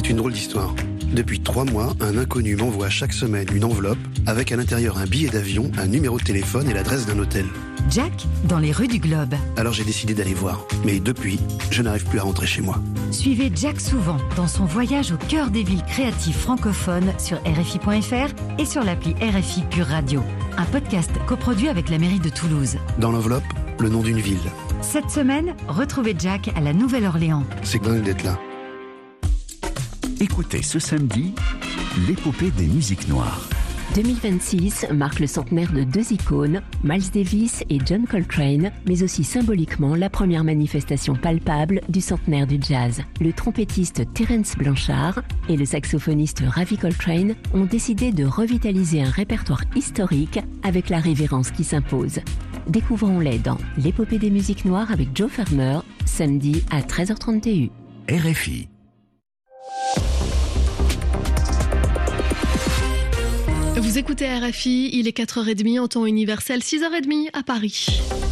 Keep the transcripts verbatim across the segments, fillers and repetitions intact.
C'est une drôle d'histoire. Depuis trois mois, un inconnu m'envoie chaque semaine une enveloppe avec à l'intérieur un billet d'avion, un numéro de téléphone et l'adresse d'un hôtel. Jack, dans les rues du Globe. Alors j'ai décidé d'aller voir. Mais depuis, je n'arrive plus à rentrer chez moi. Suivez Jack souvent dans son voyage au cœur des villes créatives francophones sur R F I point F R et sur l'appli R F I Pure Radio. Un podcast coproduit avec la mairie de Toulouse. Dans l'enveloppe, le nom d'une ville. Cette semaine, retrouvez Jack à la Nouvelle-Orléans. C'est dingue d'être là. Écoutez ce samedi, l'épopée des musiques noires. deux mille vingt-six marque le centenaire de deux icônes, Miles Davis et John Coltrane, mais aussi symboliquement la première manifestation palpable du centenaire du jazz. Le trompettiste Terence Blanchard et le saxophoniste Ravi Coltrane ont décidé de revitaliser un répertoire historique avec la révérence qui s'impose. Découvrons-les dans l'épopée des musiques noires avec Joe Farmer, samedi à treize heures trente T U. R F I. Vous écoutez R F I, il est quatre heures trente en temps universel, six heures trente à Paris.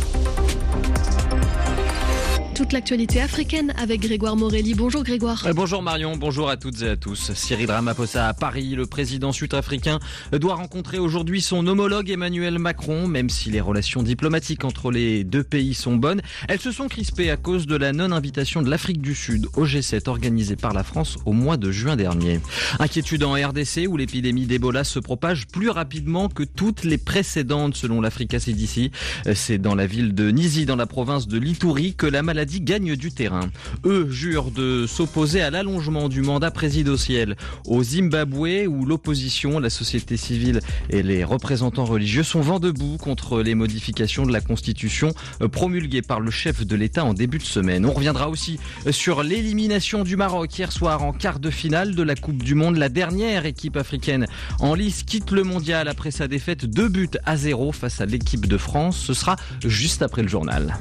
Toute l'actualité africaine avec Grégoire Morelli. Bonjour Grégoire. Euh, bonjour Marion, bonjour à toutes et à tous. Cyril Ramaphosa à Paris, le président sud-africain doit rencontrer aujourd'hui son homologue Emmanuel Macron. Même si les relations diplomatiques entre les deux pays sont bonnes, elles se sont crispées à cause de la non-invitation de l'Afrique du Sud au G sept organisé par la France au mois de juin dernier. Inquiétude en R D C où l'épidémie d'Ebola se propage plus rapidement que toutes les précédentes selon l'Africa C D C. C'est dans la ville de Nizi, dans la province de l'Ituri, que la maladie gagne du terrain. Eux jurent de s'opposer à l'allongement du mandat présidentiel. Au Zimbabwe, où l'opposition, la société civile et les représentants religieux sont vent debout contre les modifications de la Constitution promulguées par le chef de l'État en début de semaine. On reviendra aussi sur l'élimination du Maroc hier soir en quart de finale de la Coupe du Monde. La dernière équipe africaine en lice quitte le mondial après sa défaite deux buts à zéro face à l'équipe de France. Ce sera juste après le journal.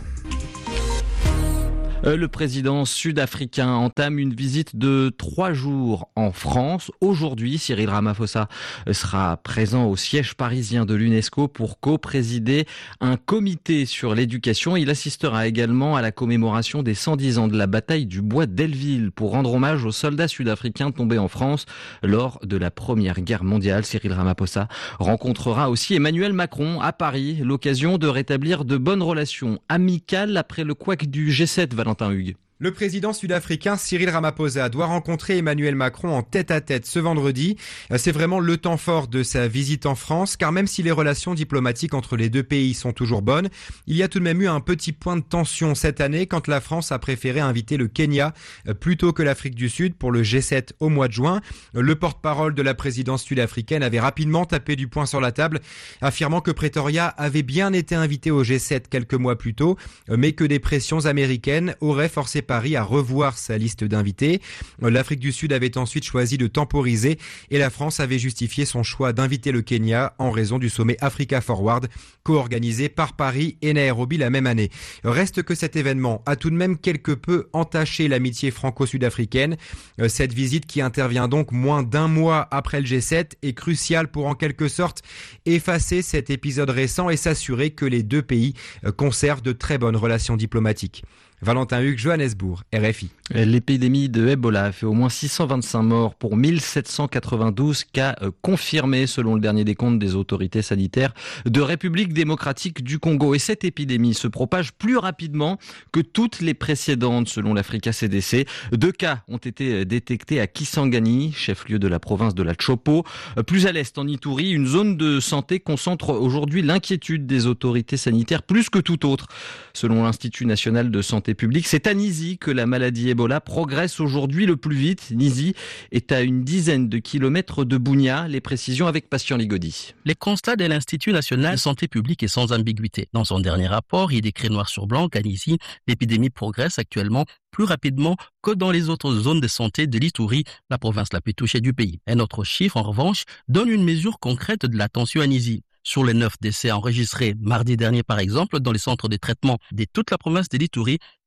Le président sud-africain entame une visite de trois jours en France. Aujourd'hui, Cyril Ramaphosa sera présent au siège parisien de l'UNESCO pour co-présider un comité sur l'éducation. Il assistera également à la commémoration des cent dix ans de la bataille du bois d'Elleville pour rendre hommage aux soldats sud-africains tombés en France lors de la Première Guerre mondiale. Cyril Ramaphosa rencontrera aussi Emmanuel Macron à Paris, l'occasion de rétablir de bonnes relations amicales après le couac du G sept, Valentin Hugues. Le président sud-africain Cyril Ramaphosa doit rencontrer Emmanuel Macron en tête-à-tête ce vendredi. C'est vraiment le temps fort de sa visite en France, car même si les relations diplomatiques entre les deux pays sont toujours bonnes, il y a tout de même eu un petit point de tension cette année quand la France a préféré inviter le Kenya plutôt que l'Afrique du Sud pour le G sept au mois de juin. Le porte-parole de la présidence sud-africaine avait rapidement tapé du poing sur la table, affirmant que Pretoria avait bien été invité au G sept quelques mois plus tôt, mais que des pressions américaines auraient forcé Paris à revoir sa liste d'invités. L'Afrique du Sud avait ensuite choisi de temporiser et la France avait justifié son choix d'inviter le Kenya en raison du sommet Africa Forward co-organisé par Paris et Nairobi la même année. Reste que cet événement a tout de même quelque peu entaché l'amitié franco-sud-africaine. Cette visite qui intervient donc moins d'un mois après le G sept est cruciale pour en quelque sorte effacer cet épisode récent et s'assurer que les deux pays conservent de très bonnes relations diplomatiques. Valentin Hugues, Johannesburg, R F I. L'épidémie de Ebola a fait au moins six cent vingt-cinq morts pour mille sept cent quatre-vingt-douze cas confirmés selon le dernier décompte des autorités sanitaires de République démocratique du Congo. Et cette épidémie se propage plus rapidement que toutes les précédentes selon l'Africa C D C. Deux cas ont été détectés à Kisangani, chef-lieu de la province de la Chopo. Plus à l'est, en Ituri, une zone de santé concentre aujourd'hui l'inquiétude des autorités sanitaires plus que tout autre. Selon l'Institut national de santé publique, c'est à Nizi que la maladie Ebola progresse aujourd'hui le plus vite. Nizi est à une dizaine de kilomètres de Bunia. Les précisions avec Patient Ligodi. Les constats de l'Institut national de santé publique est sans ambiguïté. Dans son dernier rapport, il décrit noir sur blanc qu'à Nizi, l'épidémie progresse actuellement plus rapidement que dans les autres zones de santé de l'Ituri, la province la plus touchée du pays. Un autre chiffre, en revanche, donne une mesure concrète de la tension à Nizi. Sur les neuf décès enregistrés mardi dernier, par exemple, dans les centres de traitement de toute la province de l'Ituri,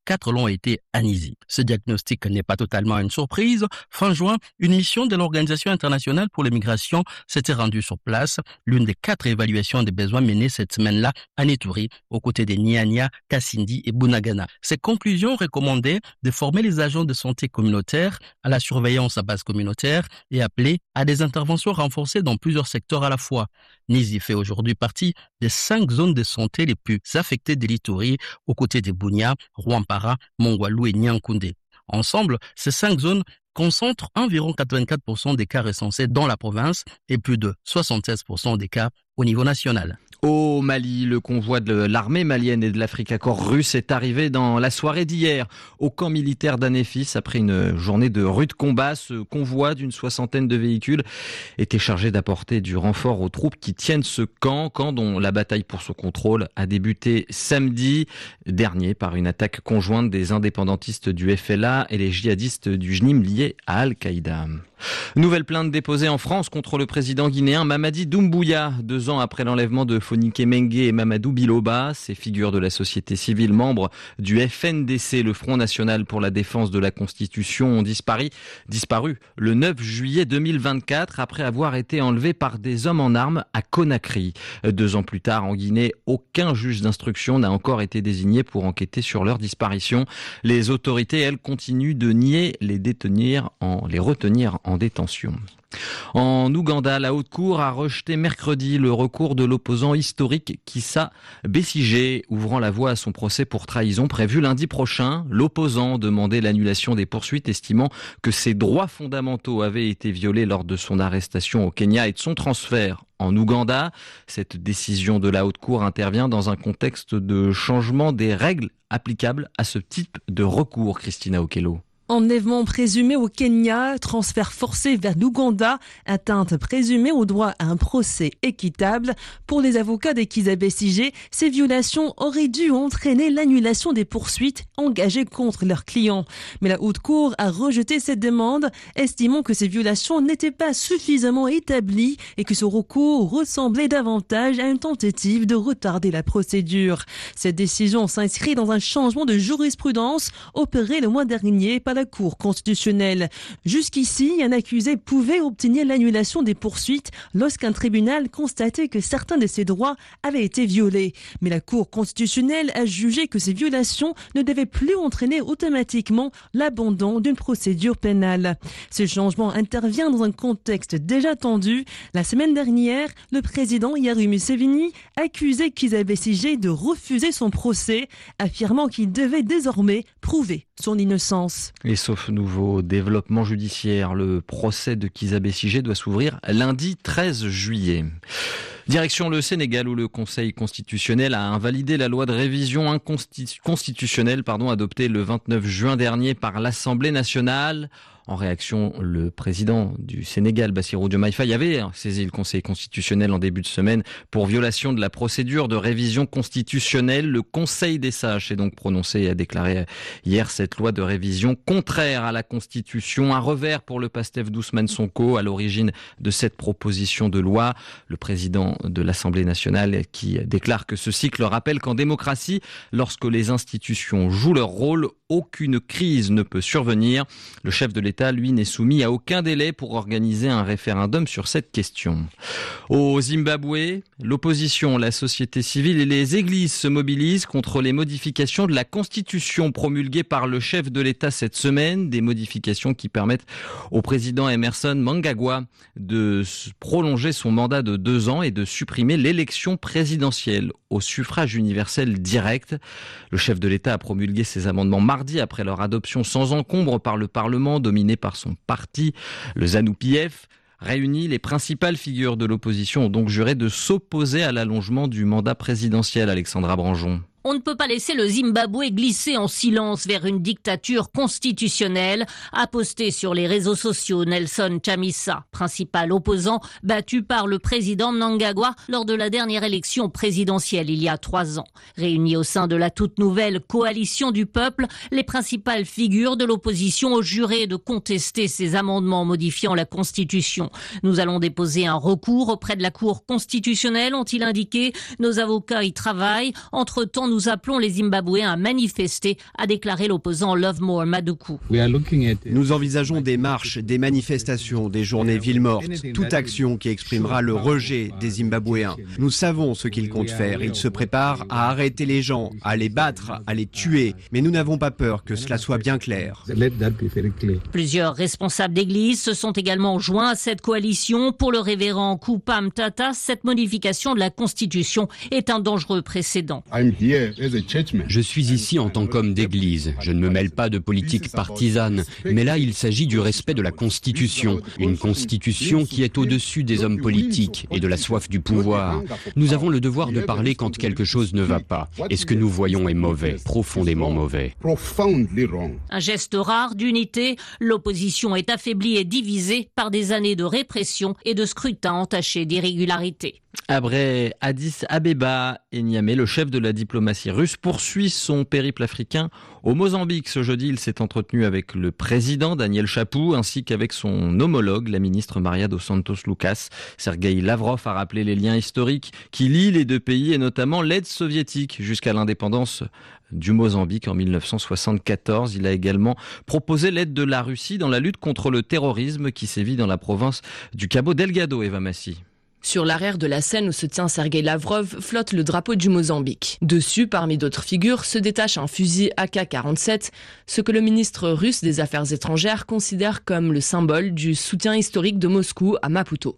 quatre l'ont été à Nizi. Ce diagnostic n'est pas totalement une surprise. Fin juin, une mission de l'Organisation internationale pour les migrations s'était rendue sur place. L'une des quatre évaluations des besoins menées cette semaine-là à Neturi, aux côtés des Nyanya, Kassindi et Bunagana. Ces conclusions recommandaient de former les agents de santé communautaire à la surveillance à base communautaire et appeler à des interventions renforcées dans plusieurs secteurs à la fois. Nizi fait aujourd'hui partie des cinq zones de santé les plus affectées de l'Ituri, aux côtés des Bunia, Rwampara, Mongwalu et Nyankoundé. Ensemble, ces cinq zones concentrent environ quatre-vingt-quatre pour cent des cas recensés dans la province et plus de soixante-seize pour cent des cas au niveau national. Au Mali, le convoi de l'armée malienne et de l'Afrique Accord russe est arrivé dans la soirée d'hier au camp militaire d'Anéfis. Après une journée de rude combat, ce convoi d'une soixantaine de véhicules était chargé d'apporter du renfort aux troupes qui tiennent ce camp, camp dont la bataille pour son contrôle a débuté samedi dernier par une attaque conjointe des indépendantistes du F L A et les djihadistes du J N I M liés à Al-Qaïda. Nouvelle plainte déposée en France contre le président guinéen Mamadi Doumbouya, deux ans après l'enlèvement de Fonike Mengue et Mamadou Biloba. Ces figures de la société civile, membres du F N D C, le Front National pour la défense de la Constitution, ont disparu, disparu le neuf juillet deux mille vingt-quatre après avoir été enlevés par des hommes en armes à Conakry. Deux ans plus tard, en Guinée, aucun juge d'instruction n'a encore été désigné pour enquêter sur leur disparition. Les autorités, elles, continuent de nier les détenir en, les retenir en en détention. En Ouganda, la Haute Cour a rejeté mercredi le recours de l'opposant historique Kizza Besigye, ouvrant la voie à son procès pour trahison prévu lundi prochain. L'opposant demandait l'annulation des poursuites, estimant que ses droits fondamentaux avaient été violés lors de son arrestation au Kenya et de son transfert en Ouganda. Cette décision de la Haute Cour intervient dans un contexte de changement des règles applicables à ce type de recours. Christina Okello. Enlèvement présumé au Kenya, transfert forcé vers l'Ouganda, atteinte présumée au droit à un procès équitable. Pour les avocats de Kizza Besigye, ces violations auraient dû entraîner l'annulation des poursuites engagées contre leurs clients. Mais la Haute Cour a rejeté cette demande, estimant que ces violations n'étaient pas suffisamment établies et que ce recours ressemblait davantage à une tentative de retarder la procédure. Cette décision s'inscrit dans un changement de jurisprudence opéré le mois dernier par la Cour constitutionnelle. Jusqu'ici, un accusé pouvait obtenir l'annulation des poursuites lorsqu'un tribunal constatait que certains de ses droits avaient été violés. Mais la Cour constitutionnelle a jugé que ces violations ne devaient plus entraîner automatiquement l'abandon d'une procédure pénale. Ce changement intervient dans un contexte déjà tendu. La semaine dernière, le président Yoweri Museveni accusait Kizza Besigye de refuser son procès, affirmant qu'il devait désormais prouver son innocence. Et sauf nouveau développement judiciaire, le procès de Kizza Besigye doit s'ouvrir lundi treize juillet. Direction le Sénégal où le Conseil constitutionnel a invalidé la loi de révision inconstitutionnelle pardon, adoptée le vingt-neuf juin dernier par l'Assemblée nationale. En réaction, le président du Sénégal, Bassirou Diomaye Faye, avait saisi le Conseil constitutionnel en début de semaine pour violation de la procédure de révision constitutionnelle. Le Conseil des sages s'est donc prononcé et a déclaré hier cette loi de révision contraire à la Constitution. Un revers pour le Pastef d'Ousmane Sonko à l'origine de cette proposition de loi. Le président de l'Assemblée nationale qui déclare que ce cycle rappelle qu'en démocratie, lorsque les institutions jouent leur rôle, aucune crise ne peut survenir. Le chef de l'État, lui, n'est soumis à aucun délai pour organiser un référendum sur cette question. Au Zimbabwe, l'opposition, la société civile et les églises se mobilisent contre les modifications de la Constitution promulguées par le chef de l'État cette semaine. Des modifications qui permettent au président Emerson Mnangagwa de prolonger son mandat de deux ans et de supprimer l'élection présidentielle au suffrage universel direct. Le chef de l'État a promulgué ces amendements mardi après leur adoption sans encombre par le Parlement dominé par son parti, le ZANU-P F. Réunis, les principales figures de l'opposition ont donc juré de s'opposer à l'allongement du mandat présidentiel. Alexandra Branjon. On ne peut pas laisser le Zimbabwe glisser en silence vers une dictature constitutionnelle, a posté sur les réseaux sociaux Nelson Chamisa, principal opposant battu par le président Mnangagwa lors de la dernière élection présidentielle il y a trois ans. Réunis au sein de la toute nouvelle coalition du peuple, les principales figures de l'opposition ont juré de contester ces amendements modifiant la Constitution. Nous allons déposer un recours auprès de la Cour constitutionnelle, ont-ils indiqué. Nos avocats y travaillent. Entre-temps, nous appelons les Zimbabwéens à manifester, a déclaré l'opposant Lovemore Maduku. Nous envisageons des marches, des manifestations, des journées villes mortes, toute action qui exprimera le rejet des Zimbabwéens. Nous savons ce qu'ils comptent faire. Ils se préparent à arrêter les gens, à les battre, à les tuer. Mais nous n'avons pas peur que cela soit bien clair. Plusieurs responsables d'église se sont également joints à cette coalition. Pour le révérend Kupa Mtata, cette modification de la Constitution est un dangereux précédent. Je suis ici en tant qu'homme d'église. Je ne me mêle pas de politique partisane. Mais là, il s'agit du respect de la Constitution. Une Constitution qui est au-dessus des hommes politiques et de la soif du pouvoir. Nous avons le devoir de parler quand quelque chose ne va pas. Et ce que nous voyons est mauvais, profondément mauvais. Un geste rare d'unité, l'opposition est affaiblie et divisée par des années de répression et de scrutin entaché d'irrégularités. Après Addis Abeba et Niamey, le chef de la diplomatie russe poursuit son périple africain au Mozambique. Ce jeudi, il s'est entretenu avec le président Daniel Chapou ainsi qu'avec son homologue, la ministre Maria dos Santos Lucas. Sergueï Lavrov a rappelé les liens historiques qui lient les deux pays et notamment l'aide soviétique jusqu'à l'indépendance du Mozambique en mille neuf cent soixante-quatorze. Il a également proposé l'aide de la Russie dans la lutte contre le terrorisme qui sévit dans la province du Cabo Delgado. Eva Massi. Sur l'arrière de la scène où se tient Sergueï Lavrov flotte le drapeau du Mozambique. Dessus, parmi d'autres figures, se détache un fusil A K quarante-sept, ce que le ministre russe des Affaires étrangères considère comme le symbole du soutien historique de Moscou à Maputo.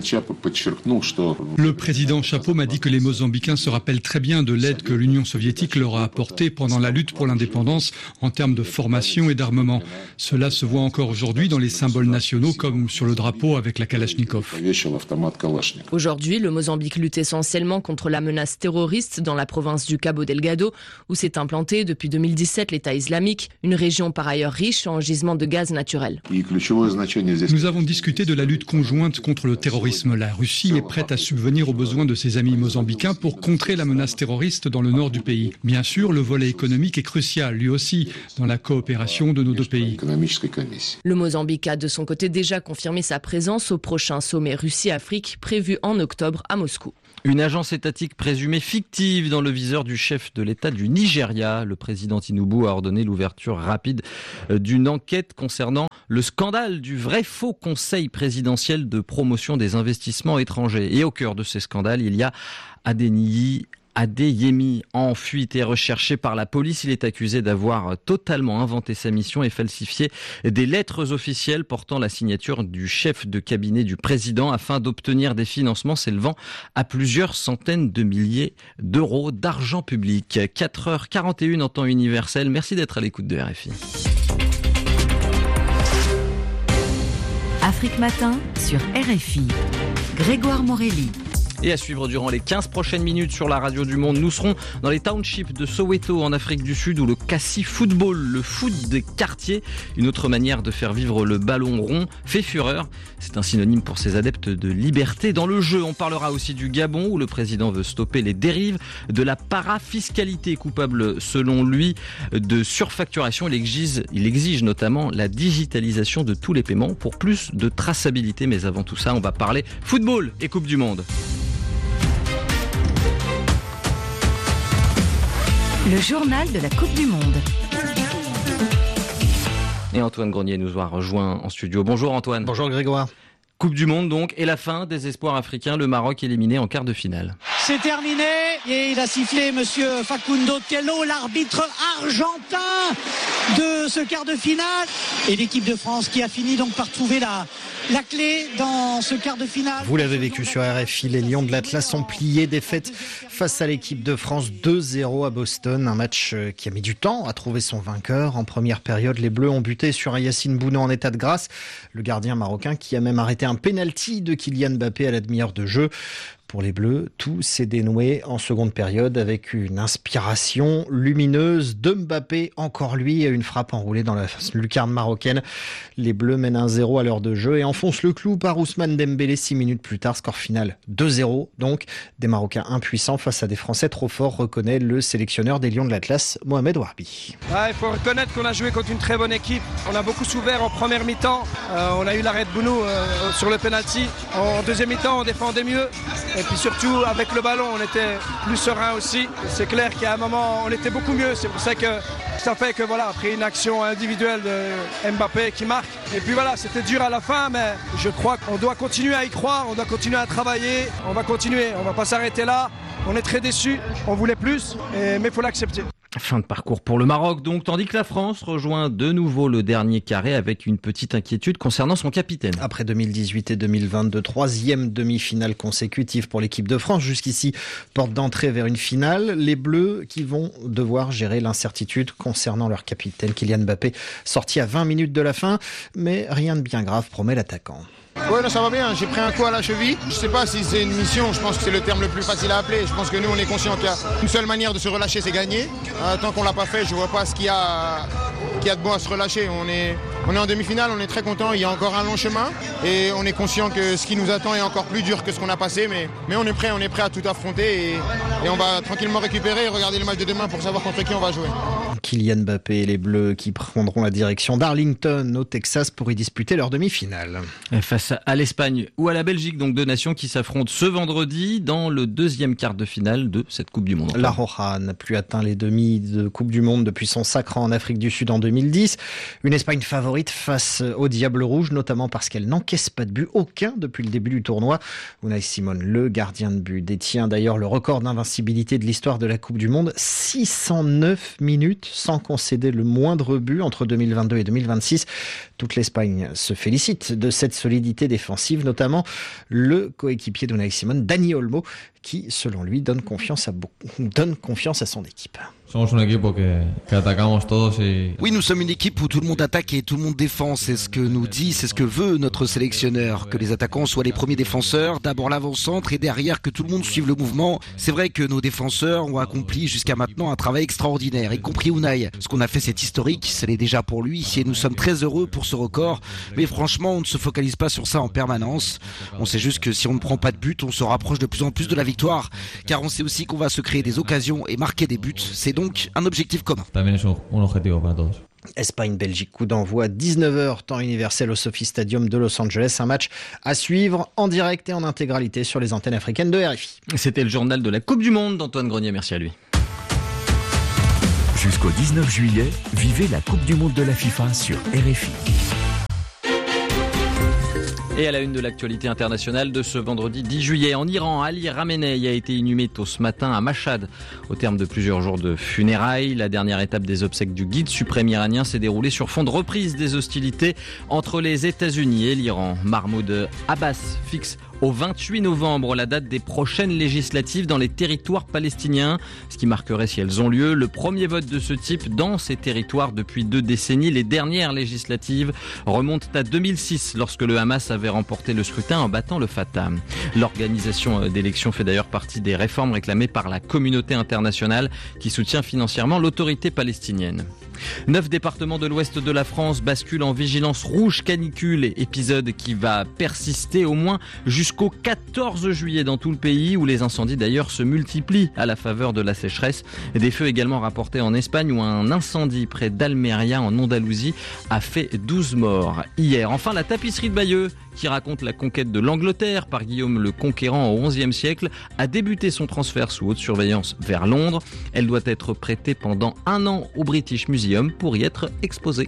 Le président Chapou m'a dit que les Mozambicains se rappellent très bien de l'aide que l'Union soviétique leur a apportée pendant la lutte pour l'indépendance en termes de formation et d'armement. Cela se voit encore aujourd'hui dans les symboles nationaux comme sur le drapeau avec la Kalachnikov. Aujourd'hui, le Mozambique lutte essentiellement contre la menace terroriste dans la province du Cabo Delgado, où s'est implanté depuis deux mille dix-sept l'État islamique, une région par ailleurs riche en gisements de gaz naturel. Nous avons discuté de la lutte conjointe contre le terrorisme. La Russie est prête à subvenir aux besoins de ses amis mozambicains pour contrer la menace terroriste dans le nord du pays. Bien sûr, le volet économique est crucial, lui aussi, dans la coopération de nos deux pays. Le Mozambique a de son côté déjà confirmé sa présence au prochain sommet Russie-Afrique prévu en octobre à Moscou. Une agence étatique présumée fictive dans le viseur du chef de l'État du Nigeria. Le président Tinubu a ordonné l'ouverture rapide d'une enquête concernant le scandale du vrai faux conseil présidentiel de promotion des investissements étrangers. Et au cœur de ces scandales, il y a Adeniyi Adeyemi, en fuite et recherché par la police. Il est accusé d'avoir totalement inventé sa mission et falsifié des lettres officielles portant la signature du chef de cabinet du président afin d'obtenir des financements s'élevant à plusieurs centaines de milliers d'euros d'argent public. quatre heures quarante et une en temps universel. Merci d'être à l'écoute de R F I. Afrique Matin sur R F I. Grégoire Morelli. Et à suivre durant les quinze prochaines minutes sur la radio du monde, nous serons dans les townships de Soweto en Afrique du Sud où le Kassi Football, le foot des quartiers, une autre manière de faire vivre le ballon rond, fait fureur. C'est un synonyme pour ces adeptes de liberté dans le jeu. On parlera aussi du Gabon où le président veut stopper les dérives de la parafiscalité coupable selon lui de surfacturation. Il exige, il exige notamment la digitalisation de tous les paiements pour plus de traçabilité. Mais avant tout ça, on va parler football et Coupe du Monde. Le journal de la Coupe du Monde. Et Antoine Grenier nous a rejoint en studio. Bonjour Antoine. Bonjour Grégoire. Coupe du Monde donc, et la fin des espoirs africains, le Maroc éliminé en quart de finale. C'est terminé, et il a sifflé monsieur Facundo Tello, l'arbitre argentin de ce quart de finale. Et l'équipe de France qui a fini donc par trouver la, la clé dans ce quart de finale. Vous l'avez vécu sur R F I, les Lions de l'Atlas ont plié défaite face à l'équipe de France deux zéro à Boston. Un match qui a mis du temps à trouver son vainqueur. En première période, les Bleus ont buté sur un Yacine Bounou en état de grâce. Le gardien marocain qui a même arrêté un pénalty de Kylian Mbappé à la demi-heure de jeu. Pour les Bleus, tout s'est dénoué en seconde période avec une inspiration lumineuse de Mbappé, encore lui, et une frappe enroulée dans la lucarne marocaine. Les Bleus mènent un zéro à l'heure de jeu et enfoncent le clou par Ousmane Dembélé six minutes plus tard. Score final deux zéro. Donc, des Marocains impuissants face à des Français trop forts, reconnaît le sélectionneur des Lions de l'Atlas, Mohamed Warbi. Ah, il faut reconnaître qu'on a joué contre une très bonne équipe. On a beaucoup souffert en première mi-temps. Euh, on a eu l'arrêt de Bounou euh, sur le penalty. En deuxième mi-temps, on défendait mieux. Et puis surtout, avec le ballon, on était plus serein aussi. C'est clair qu'à un moment, on était beaucoup mieux. C'est pour ça que ça fait que voilà, après une action individuelle de Mbappé qui marque. Et puis voilà, c'était dur à la fin, mais je crois qu'on doit continuer à y croire, on doit continuer à travailler, on va continuer, on va pas s'arrêter là. On est très déçus, on voulait plus, et, mais il faut l'accepter. Fin de parcours pour le Maroc donc, tandis que la France rejoint de nouveau le dernier carré avec une petite inquiétude concernant son capitaine. Après deux mille dix-huit et deux mille vingt-deux, troisième demi-finale consécutive pour l'équipe de France. Jusqu'ici, porte d'entrée vers une finale. Les Bleus qui vont devoir gérer l'incertitude concernant leur capitaine Kylian Mbappé, sorti à vingt minutes de la fin. Mais rien de bien grave, promet l'attaquant. Ouais, non, ça va bien. J'ai pris un coup à la cheville. Je sais pas si c'est une mission. Je pense que c'est le terme le plus facile à appeler. Je pense que nous, on est conscients qu'il y a une seule manière de se relâcher, c'est gagner. Euh, tant qu'on l'a pas fait, je vois pas ce qu'il y a, qu'il y a de bon à se relâcher. On est, on est en demi-finale, on est très content. Il y a encore un long chemin et on est conscient que ce qui nous attend est encore plus dur que ce qu'on a passé. Mais, mais on est prêt, on est prêt à tout affronter et, et on va tranquillement récupérer et regarder le match de demain pour savoir contre qui on va jouer. Kylian Mbappé et les Bleus qui prendront la direction d'Arlington au Texas pour y disputer leur demi-finale. Face à l'Espagne ou à la Belgique, donc deux nations qui s'affrontent ce vendredi dans le deuxième quart de finale de cette Coupe du Monde. La Roja n'a plus atteint les demi de Coupe du Monde depuis son sacre en Afrique du Sud en deux mille dix. Une Espagne favorite face au Diable Rouge, notamment parce qu'elle n'encaisse pas de but, aucun depuis le début du tournoi. Unai Simon, le gardien de but, détient d'ailleurs le record d'invincibilité de l'histoire de la Coupe du Monde. six cent neuf minutes sans concéder le moindre but entre deux mille vingt-deux et deux mille vingt-six. Toute l'Espagne se félicite de cette solidité défensive, notamment le coéquipier d'Unai Simon, Dani Olmo, qui, selon lui, donne confiance à, donne confiance à son équipe. Oui, nous sommes une équipe où tout le monde attaque et tout le monde défend. C'est ce que nous dit, c'est ce que veut notre sélectionneur. Que les attaquants soient les premiers défenseurs, d'abord l'avant-centre et derrière que tout le monde suive le mouvement. C'est vrai que nos défenseurs ont accompli jusqu'à maintenant un travail extraordinaire, y compris Unai. Ce qu'on a fait, c'est historique, ça l'est déjà pour lui et nous sommes très heureux pour ce record. Mais franchement, on ne se focalise pas sur ça en permanence. On sait juste que si on ne prend pas de but, on se rapproche de plus en plus de la victoire. Car on sait aussi qu'on va se créer des occasions et marquer des buts. C'est donc un objectif commun. Espagne-Belgique, coup d'envoi dix-neuf heures, temps universel au Sophie Stadium de Los Angeles. Un match à suivre en direct et en intégralité sur les antennes africaines de R F I. C'était le journal de la Coupe du Monde d'Antoine Grenier, merci à lui. Jusqu'au dix-neuf juillet, vivez la Coupe du Monde de la FIFA sur R F I. Et à la une de l'actualité internationale de ce vendredi dix juillet, en Iran, Ali Khamenei a été inhumé tôt ce matin à Mashhad. Au terme de plusieurs jours de funérailles, la dernière étape des obsèques du guide suprême iranien s'est déroulée sur fond de reprise des hostilités entre les États-Unis et l'Iran. Mahmoud Abbas fixe au vingt-huit novembre la date des prochaines législatives dans les territoires palestiniens, ce qui marquerait, si elles ont lieu, le premier vote de ce type dans ces territoires depuis deux décennies. Les dernières législatives remontent à deux mille six, lorsque le Hamas avait remporté le scrutin en battant le Fatah. L'organisation d'élections fait d'ailleurs partie des réformes réclamées par la communauté internationale qui soutient financièrement l'autorité palestinienne. Neuf départements de l'ouest de la France basculent en vigilance rouge canicule, épisode qui va persister au moins jusqu'au quatorze juillet dans tout le pays, où les incendies d'ailleurs se multiplient à la faveur de la sécheresse. Des feux également rapportés en Espagne, où un incendie près d'Almeria en Andalousie a fait douze morts hier. Enfin, la tapisserie de Bayeux, qui raconte la conquête de l'Angleterre par Guillaume le Conquérant au onzième siècle, a débuté son transfert sous haute surveillance vers Londres. Elle doit être prêtée pendant un an au British Museum pour y être exposée.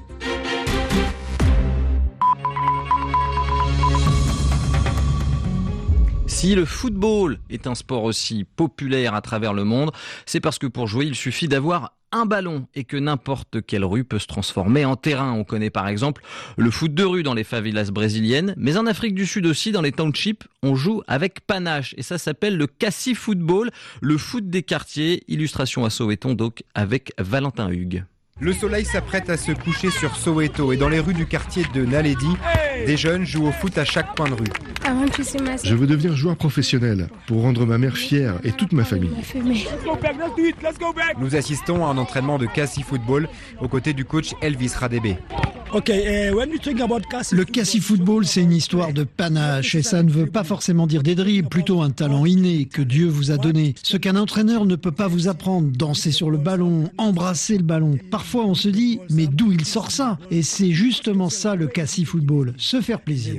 Si le football est un sport aussi populaire à travers le monde, c'est parce que pour jouer, il suffit d'avoir un ballon et que n'importe quelle rue peut se transformer en terrain. On connaît par exemple le foot de rue dans les favelas brésiliennes, mais en Afrique du Sud aussi, dans les townships, on joue avec panache et ça s'appelle le Kassi Football, le foot des quartiers. Illustration à Soweto donc avec Valentin Hugues. Le soleil s'apprête à se coucher sur Soweto et dans les rues du quartier de Naledi, des jeunes jouent au foot à chaque coin de rue. Je veux devenir joueur professionnel pour rendre ma mère fière et toute ma famille. Nous assistons à un entraînement de Kassi Football aux côtés du coach Elvis Radebe. Le cassis football, c'est une histoire de panache et ça ne veut pas forcément dire des dribbles, plutôt un talent inné que Dieu vous a donné. Ce qu'un entraîneur ne peut pas vous apprendre, danser sur le ballon, embrasser le ballon. Parfois on se dit, mais d'où il sort ça? Et c'est justement ça le cassis football, se faire plaisir.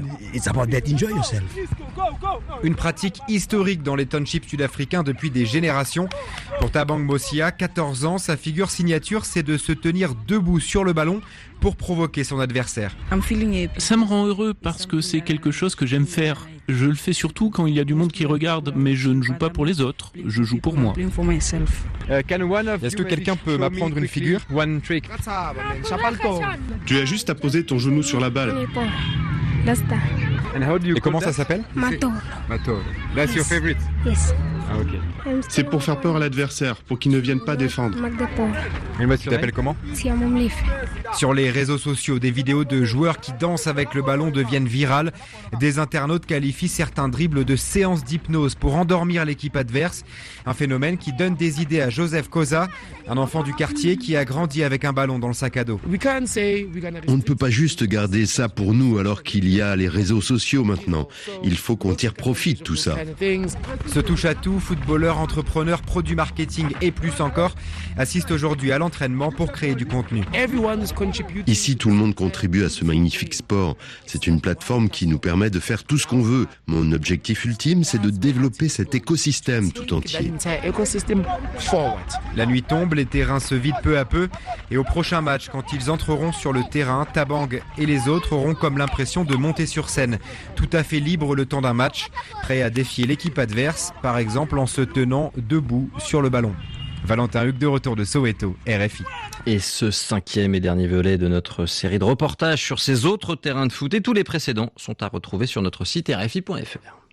Une pratique historique dans les townships sud-africains depuis des générations. Pour Thabang Mosia, quatorze ans, sa figure signature, c'est de se tenir debout sur le ballon pour provoquer son adversaire. Ça me rend heureux parce que c'est quelque chose que j'aime faire. Je le fais surtout quand il y a du monde qui regarde, mais je ne joue pas pour les autres, je joue pour moi. Est-ce que quelqu'un peut m'apprendre une figure? One trick. Tu as juste à poser ton genou sur la balle. Et comment ça s'appelle? Mator. Mator. That's your favorite? Yes. Ah, ok. C'est pour faire peur à l'adversaire, pour qu'il ne vienne pas défendre. Et moi, tu t'appelles comment? Sur les réseaux sociaux, des vidéos de joueurs qui dansent avec le ballon deviennent virales. Des internautes qualifient certains dribbles de séances d'hypnose pour endormir l'équipe adverse. Un phénomène qui donne des idées à Joseph Koza, un enfant du quartier qui a grandi avec un ballon dans le sac à dos. On ne peut pas juste garder ça pour nous alors qu'il y a les réseaux sociaux maintenant. Il faut qu'on tire profit de tout ça. Ce touche-à-tout, footballeur, entrepreneur, pro du marketing et plus encore, assiste aujourd'hui à l'entraînement pour créer du contenu. Ici, tout le monde contribue à ce magnifique sport. C'est une plateforme qui nous permet de faire tout ce qu'on veut. Mon objectif ultime, c'est de développer cet écosystème tout entier. La nuit tombe, les terrains se vident peu à peu et au prochain match, quand ils entreront sur le terrain, Thabang et les autres auront comme l'impression de monter sur scène, tout à fait libre le temps d'un match, prêt à défier l'équipe adverse, par exemple en se tenant debout sur le ballon. Valentin Hugues de retour de Soweto, R F I. Et ce cinquième et dernier volet de notre série de reportages sur ces autres terrains de foot et tous les précédents sont à retrouver sur notre site R F I point F R.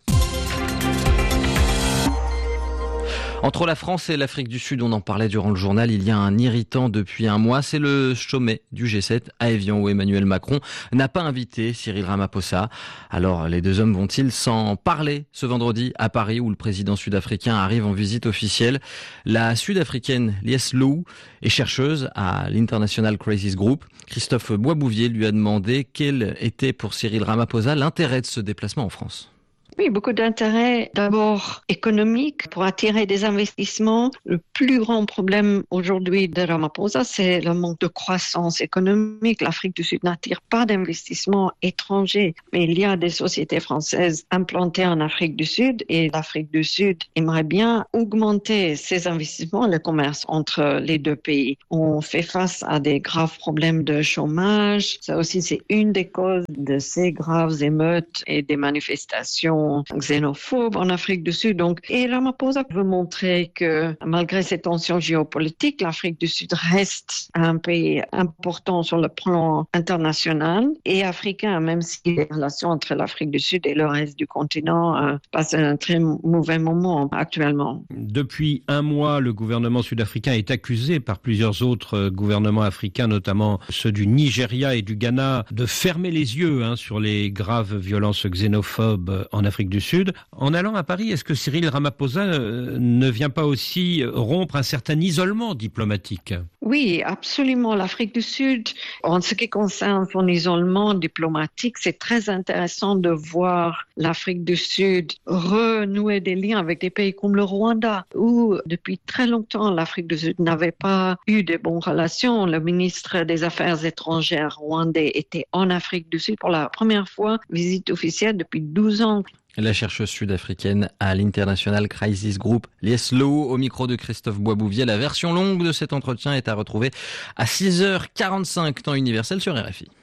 Entre la France et l'Afrique du Sud, on en parlait durant le journal, il y a un irritant depuis un mois, c'est le sommet du G sept à Évian où Emmanuel Macron n'a pas invité Cyril Ramaphosa. Alors les deux hommes vont-ils s'en parler ce vendredi à Paris où le président sud-africain arrive en visite officielle? La sud-africaine Lies Lou est chercheuse à l'International Crisis Group. Christophe Boisbouvier lui a demandé quel était pour Cyril Ramaphosa l'intérêt de ce déplacement en France. Oui, beaucoup d'intérêt. D'abord économique, pour attirer des investissements. Le plus grand problème aujourd'hui de Ramaphosa, c'est le manque de croissance économique. L'Afrique du Sud n'attire pas d'investissements étrangers. Mais il y a des sociétés françaises implantées en Afrique du Sud et l'Afrique du Sud aimerait bien augmenter ses investissements, le commerce entre les deux pays. On fait face à des graves problèmes de chômage. Ça aussi, c'est une des causes de ces graves émeutes et des manifestations xénophobes en Afrique du Sud. Donc, et Ramaphosa veut montrer que malgré ces tensions géopolitiques, l'Afrique du Sud reste un pays important sur le plan international et africain, même si les relations entre l'Afrique du Sud et le reste du continent euh, passent un très mauvais moment actuellement. Depuis un mois, le gouvernement sud-africain est accusé par plusieurs autres gouvernements africains, notamment ceux du Nigeria et du Ghana, de fermer les yeux hein, sur les graves violences xénophobes en Afrique du Sud. En allant à Paris, est-ce que Cyril Ramaphosa ne vient pas aussi rompre un certain isolement diplomatique? Oui, absolument. L'Afrique du Sud, en ce qui concerne son isolement diplomatique, c'est très intéressant de voir l'Afrique du Sud renouer des liens avec des pays comme le Rwanda, où depuis très longtemps l'Afrique du Sud n'avait pas eu de bonnes relations. Le ministre des Affaires étrangères rwandais était en Afrique du Sud pour la première fois, visite officielle depuis douze ans. La chercheuse sud-africaine à l'International Crisis Group, Lies Lou, au micro de Christophe Boisbouvier. La version longue de cet entretien est à retrouver à six heures quarante-cinq, temps universel sur R F I.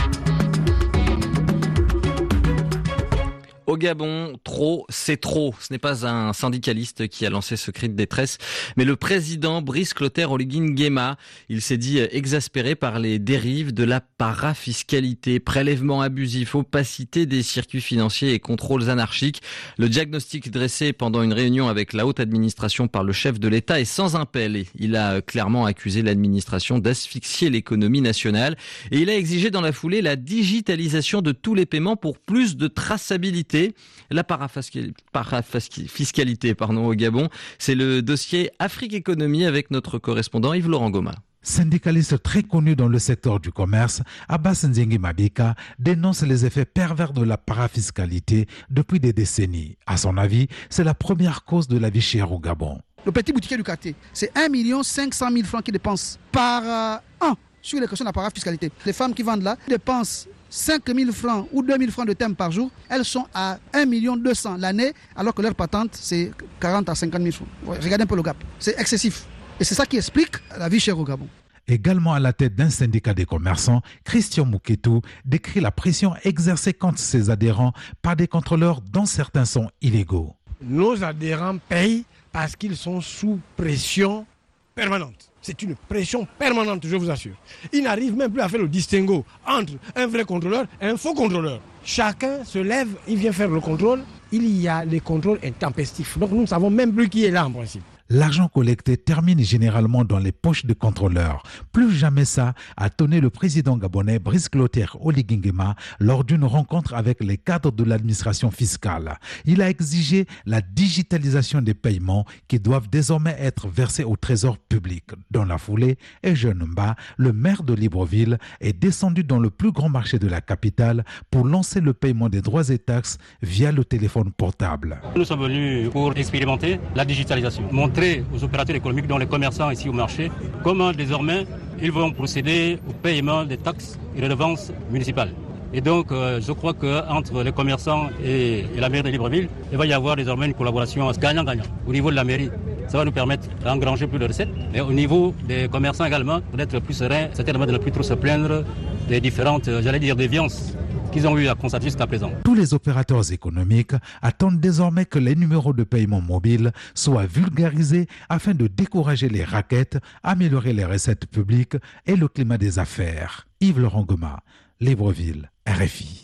Au Gabon, trop, c'est trop. Ce n'est pas un syndicaliste qui a lancé ce cri de détresse, mais le président Brice Clotaire Oligui Nguema. Il s'est dit exaspéré par les dérives de la parafiscalité, prélèvements abusifs, opacité des circuits financiers et contrôles anarchiques. Le diagnostic dressé pendant une réunion avec la haute administration par le chef de l'État est sans appel. Il a clairement accusé l'administration d'asphyxier l'économie nationale et il a exigé dans la foulée la digitalisation de tous les paiements pour plus de traçabilité. La parafiscalité pardon, au Gabon, c'est le dossier Afrique Économie avec notre correspondant Yves-Laurent Goma. Syndicaliste très connu dans le secteur du commerce, Abbas Nzengi Mabika dénonce les effets pervers de la parafiscalité depuis des décennies. À son avis, c'est la première cause de la vie chère au Gabon. Le petit boutiquier du quartier, c'est un million cinq cent mille francs qu'il dépense par euh, an sur les questions de la parafiscalité. Les femmes qui vendent là dépensent cinq mille francs ou deux mille francs de thème par jour. Elles sont à un million deux cent l'année, alors que leur patente, c'est quarante à cinquante mille francs. Ouais, regardez un peu le gap. C'est excessif. Et c'est ça qui explique la vie chère au Gabon. Également à la tête d'un syndicat des commerçants, Christian Mouketou décrit la pression exercée contre ses adhérents par des contrôleurs dont certains sont illégaux. Nos adhérents payent parce qu'ils sont sous pression permanente. C'est une pression permanente, je vous assure. Ils n'arrivent même plus à faire le distinguo entre un vrai contrôleur et un faux contrôleur. Chacun se lève, il vient faire le contrôle. Il y a les contrôles intempestifs. Donc nous ne savons même plus qui est là en principe. L'argent collecté termine généralement dans les poches des contrôleurs. Plus jamais ça, a tonné le président gabonais Brice Clotaire Oligui lors d'une rencontre avec les cadres de l'administration fiscale. Il a exigé la digitalisation des paiements qui doivent désormais être versés au trésor public. Dans la foulée, Eugène Mba, le maire de Libreville, est descendu dans le plus grand marché de la capitale pour lancer le paiement des droits et taxes via le téléphone portable. Nous sommes venus pour expérimenter la digitalisation. Aux opérateurs économiques, dont les commerçants ici au marché, comment désormais ils vont procéder au paiement des taxes et redevances municipales. Et donc, euh, je crois qu'entre les commerçants et, et la mairie de Libreville, il va y avoir désormais une collaboration gagnant-gagnant. Au niveau de la mairie, ça va nous permettre d'engranger plus de recettes, mais au niveau des commerçants également, d'être plus sereins, certainement de ne plus trop se plaindre des différentes, j'allais dire, déviances qu'ils ont eu à constater jusqu'à présent. Tous les opérateurs économiques attendent désormais que les numéros de paiement mobiles soient vulgarisés afin de décourager les raquettes, améliorer les recettes publiques et le climat des affaires. Yves Laurent Goma, Libreville, R F I.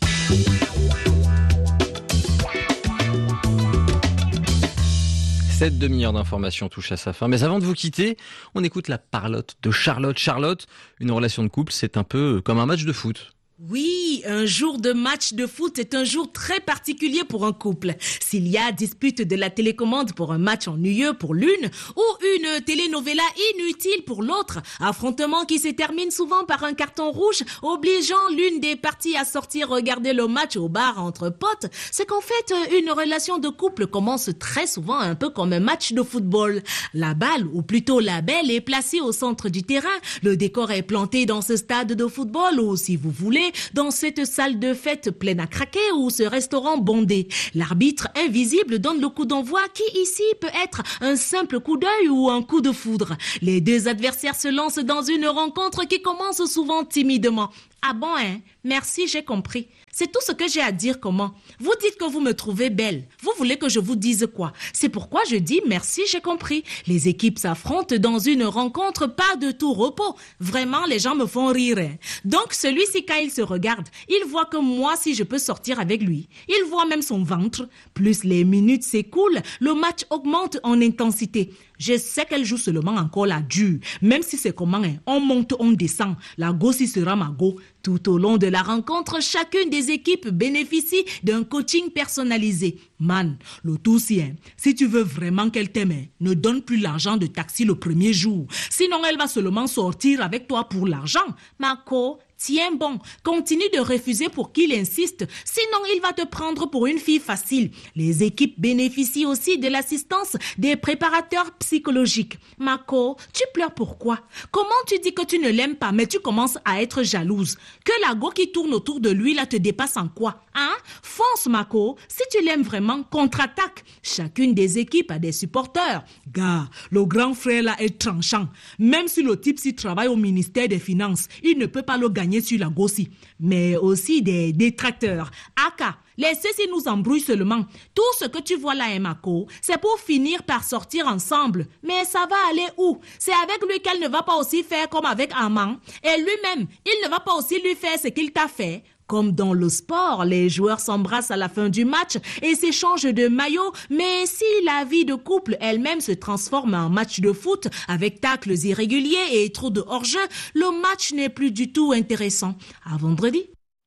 Cette demi-heure d'information touche à sa fin. Mais avant de vous quitter, on écoute la parlotte de Charlotte. Charlotte, une relation de couple, c'est un peu comme un match de foot. Oui, un jour de match de foot est un jour très particulier pour un couple. S'il y a dispute de la télécommande pour un match ennuyeux pour l'une ou une telenovela inutile pour l'autre, affrontement qui se termine souvent par un carton rouge obligeant l'une des parties à sortir regarder le match au bar entre potes, c'est qu'en fait une relation de couple commence très souvent un peu comme un match de football. La balle, ou plutôt la belle, est placée au centre du terrain. Le décor est planté dans ce stade de football ou, si vous voulez, dans cette salle de fête pleine à craquer ou ce restaurant bondé. L'arbitre invisible donne le coup d'envoi qui ici peut être un simple coup d'œil ou un coup de foudre. Les deux adversaires se lancent dans une rencontre qui commence souvent timidement. Ah bon, hein? Merci, j'ai compris. C'est tout ce que j'ai à dire. Comment? Vous dites que vous me trouvez belle. Vous voulez que je vous dise quoi? C'est pourquoi je dis merci, j'ai compris. Les équipes s'affrontent dans une rencontre, pas de tout repos. Vraiment, les gens me font rire. Hein. Donc, celui-ci, quand il se regarde, il voit que moi, si je peux sortir avec lui. Il voit même son ventre. Plus les minutes s'écoulent, le match augmente en intensité. Je sais qu'elle joue seulement encore la dure. Même si c'est comment, hein, on monte, on descend. La go, si sera ma go. Tout au long de la rencontre, chacune des équipes bénéficie d'un coaching personnalisé. Man, le tout c'est, hein, si tu veux vraiment qu'elle t'aime, ne donne plus l'argent de taxi le premier jour. Sinon, elle va seulement sortir avec toi pour l'argent. Marco, tiens bon, continue de refuser pour qu'il insiste, sinon il va te prendre pour une fille facile. Les équipes bénéficient aussi de l'assistance des préparateurs psychologiques. Marco, tu pleures pourquoi? Comment tu dis que tu ne l'aimes pas, mais tu commences à être jalouse? Que la go qui tourne autour de lui là te dépasse en quoi? Hein? Fonce Marco, si tu l'aimes vraiment, contre-attaque. Chacune des équipes a des supporters. Gars, le grand frère là est tranchant. Même si le type s'y travaille au ministère des Finances, il ne peut pas le gagner sur la gossi, mais aussi des détracteurs. Aka, laissez-y nous embrouiller seulement. Tout ce que tu vois là, Emako, c'est pour finir par sortir ensemble. Mais ça va aller où? C'est avec lui qu'elle ne va pas aussi faire comme avec Armand. Et lui-même, il ne va pas aussi lui faire ce qu'il t'a fait. Comme dans le sport, les joueurs s'embrassent à la fin du match et s'échangent de maillots, mais si la vie de couple elle-même se transforme en match de foot avec tacles irréguliers et trop de hors-jeu, le match n'est plus du tout intéressant. À vendredi.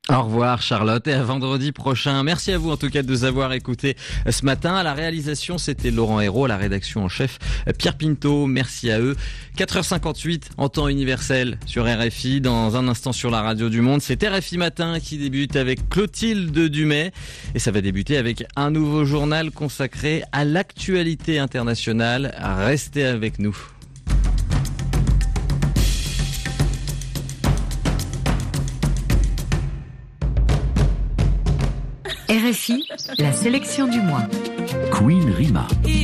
Au revoir Charlotte et à vendredi prochain. Merci à vous en tout cas de nous avoir écoutés ce matin. À la réalisation, c'était Laurent Hérault, à la rédaction en chef Pierre Pinto. Merci à eux. quatre heures cinquante-huit en temps universel sur R F I. Dans un instant sur la radio du Monde, c'est R F I Matin qui débute avec Clotilde Dumais. Et ça va débuter avec un nouveau journal consacré à l'actualité internationale. Restez avec nous. R F I, la sélection du mois. Queen Rima.